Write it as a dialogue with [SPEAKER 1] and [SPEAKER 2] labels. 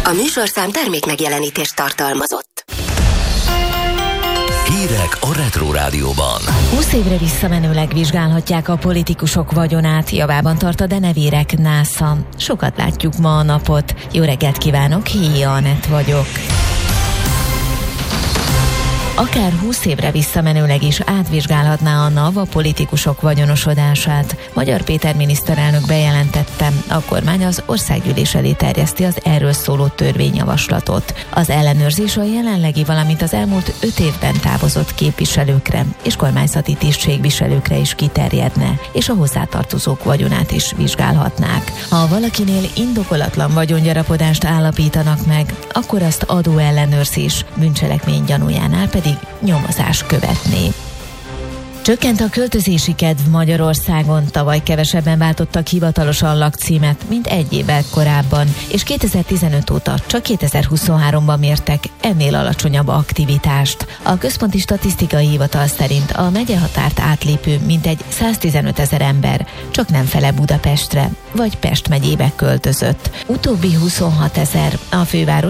[SPEAKER 1] A műsorszám termék megjelenítést tartalmazott.
[SPEAKER 2] Hírek a Retro Rádióban.
[SPEAKER 3] 20 évre visszamenőleg vizsgálhatják a politikusok vagyonát, javában tart a denevérek násza. Sokat látjuk ma a napot. Jó reggelt kívánok, Héja Anett vagyok. Akár 20 évre visszamenőleg is átvizsgálhatná a NAV a politikusok vagyonosodását. Magyar Péter miniszterelnök bejelentette, a kormány az országgyűlés elé terjeszti az erről szóló törvényjavaslatot. Az ellenőrzés a jelenlegi, valamint az elmúlt 5 évben távozott képviselőkre és kormányzati tisztségviselőkre is kiterjedne, és a hozzátartozók vagyonát is vizsgálhatnák. Ha valakinél indokolatlan vagyongyarapodást állapítanak meg, akkor azt adóellenőrzés, bűncselekmény gyanújánál pedig nyomozás követné. Csökkent a költözési kedv Magyarországon, tavaly kevesebben váltottak hivatalosan lakcímet, mint egy évvel korábban, és 2015 óta csak 2023-ban mértek ennél alacsonyabb aktivitást. A Központi Statisztikai Hivatal szerint a megyehatárt átlépő mintegy 115 000 ember csak nem fele Budapestre vagy Pest megyébe költözött. Utóbbi 26 000 a főváros